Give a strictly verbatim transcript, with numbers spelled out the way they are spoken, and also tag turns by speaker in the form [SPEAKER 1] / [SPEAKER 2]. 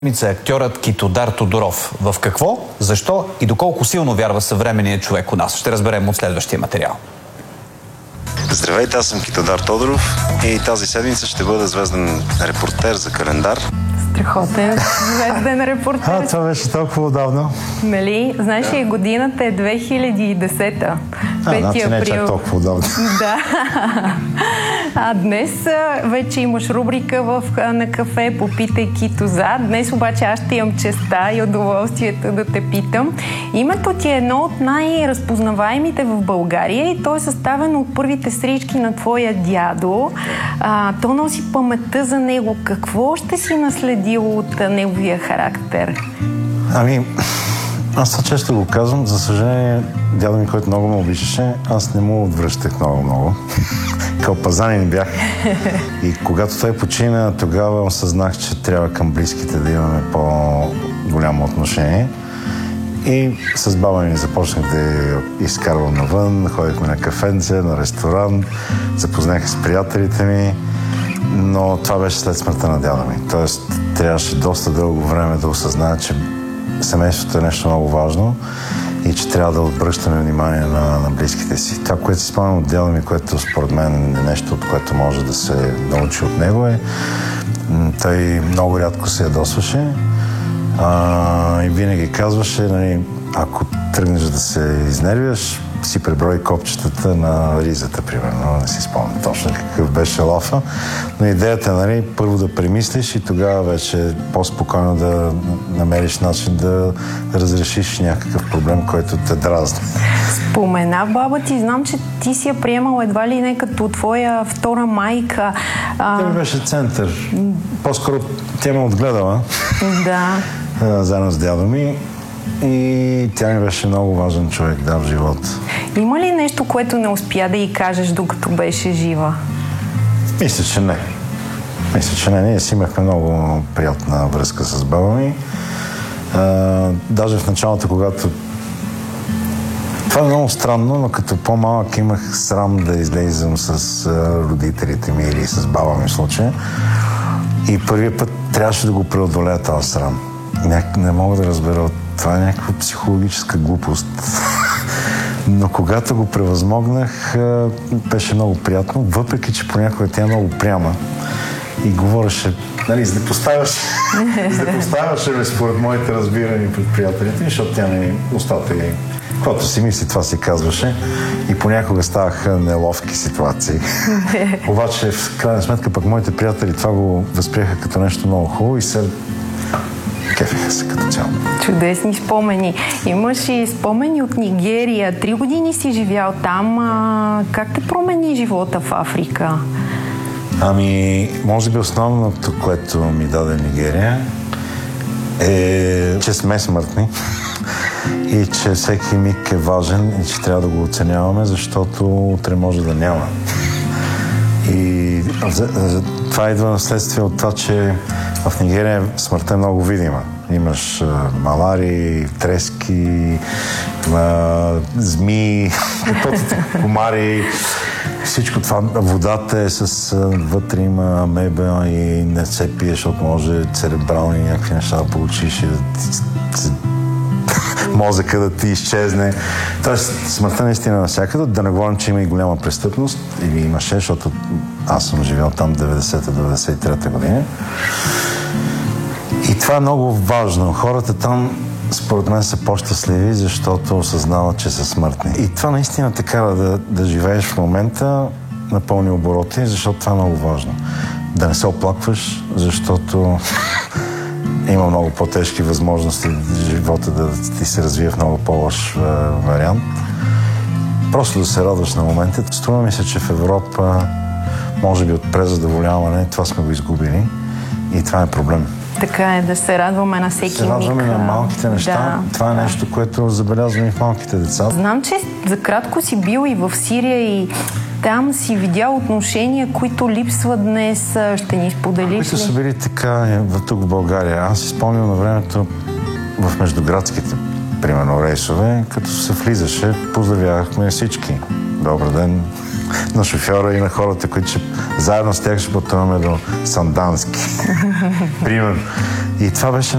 [SPEAKER 1] е актьорът Китодар Тодоров. В какво, защо и доколко силно вярва съвременният човек у нас? Ще разберем от следващия материал.
[SPEAKER 2] Здравейте, аз съм Китодар Тодоров и тази седмица ще бъда звезден репортер за Календар.
[SPEAKER 3] Страхотен звезден репортер.
[SPEAKER 4] А, това беше толкова отдавна.
[SPEAKER 3] Нали? Знаеш ли, годината е две хиляди и десета.
[SPEAKER 4] А, значи не е чак толкова отдавна.
[SPEAKER 3] Да. А днес вече имаш рубрика в, на кафе "Попитай Кито за". Днес обаче аз ще имам честа и удоволствието да те питам. Името ти е едно от най-разпознаваемите в България и то е съставено от първите стрички на твоя дядо. А, то носи паметта за него. Какво ще си наследил от неговия характер?
[SPEAKER 4] Ами, аз това често го казвам. За съжаление, дядо ми, който много ме обичаше, аз не му отвръщах много-много. Кълпазанин бях. И когато той почина, тогава осъзнах, че трябва към близките да имаме по-голямо отношение. И с баба ми започнах да я изкарвам навън, ходихме на кафенце, на ресторант, запознах с приятелите ми, но това беше след смъртта на дядо ми. Тоест, трябваше доста дълго време да осъзная, че семейството е нещо много важно и че трябва да обръщаме внимание на, на близките си. Това, което си спомням от дядо ми, което според мен е нещо, от което може да се научи от него, е той много рядко се ядосваше а, и винаги казваше, нали, ако тръгнеш да се изнервяш, си преброй копчетата на ризата, примерно. Не си спомням точно какъв беше лафа. Но идеята е, нали, първо да премислиш и тогава вече по-спокойно да намериш начин да разрешиш някакъв проблем, който те дразни.
[SPEAKER 3] Спомена баба ти, знам, че ти си я приемал едва ли не като твоя втора майка. А...
[SPEAKER 4] Тя ми беше център. По-скоро тя ме отгледала.
[SPEAKER 3] Да.
[SPEAKER 4] Заедно с дядо ми. И тя ми беше много важен човек, да, в живота.
[SPEAKER 3] Има ли нещо, което не успя да й кажеш, докато беше жива?
[SPEAKER 4] Мисля, че не. Мисля, че не. Ние си имахме много приятна връзка с баба ми. А, даже в началото, когато... Това е много странно, но като по-малък имах срам да излезам с родителите ми или с баба ми в случая. И първият път трябваше да го преодолея този срам. Няк... Не мога да разбера. Това е някаква психологическа глупост. Но когато го превъзмогнах, беше много приятно, въпреки че понякога тя е много пряма и говореше, нали, за да поставяше, за да поставяше, според моите разбирания пред приятелите, защото тя не устата и каквото си мисли, това си казваше и понякога ставаха неловки ситуации. Обаче, в крайна сметка, пък моите приятели това го възприеха като нещо много хубаво и се кефиха се като цяло.
[SPEAKER 3] Чудесни спомени. Имаш и спомени от Нигерия. Три години си живял там. А, как те промени живота в Африка?
[SPEAKER 4] Ами, може би основното, което ми даде Нигерия, е, че сме смъртни и че всеки миг е важен и че трябва да го оценяваме, защото утре може да няма. И това идва наследствие от това, че в Нигерия смъртта е много видима. Имаш а, малари, трески, а, змии, комари, всичко това. Водата е с а, вътре има амеба и не се пие, защото може церебрални някакви неща да получиш и да ти, мозъка да ти изчезне. Тоест, смъртта наистина навсякъде. Да не говорим, че има и голяма престъпност. Или имаше, защото аз съм живял там деветдесета до деветдесет и трета година. И това е много важно. Хората там, според мен, са по-щастливи, защото осъзнават, че са смъртни. И това наистина те кара да, да живееш в момента на пълни обороти, защото това е много важно. Да не се оплакваш, защото има много по-тежки възможности живота да ти се развие в много по-лош вариант. Просто да се радваш на момента. Струва ми се, че в Европа, може би от презадоволяване, това сме го изгубили и това е проблем.
[SPEAKER 3] Така е, да се радваме на всеки миг.
[SPEAKER 4] Да се радваме на малките неща. Да, това е да. Нещо, което забелязваме и в малките деца.
[SPEAKER 3] Знам, че за кратко си бил и в Сирия и там си видял отношения, които липсват днес. Ще ни споделиш ли?
[SPEAKER 4] Които са били така тук в България. Аз си спомням на времето в междуградските, примерно, рейсове, като се влизаше, поздравявахме всички. Добър ден на шофьора и на хората, които ще, заедно с тях ще пътуваме до Сандански. Примерно. И това беше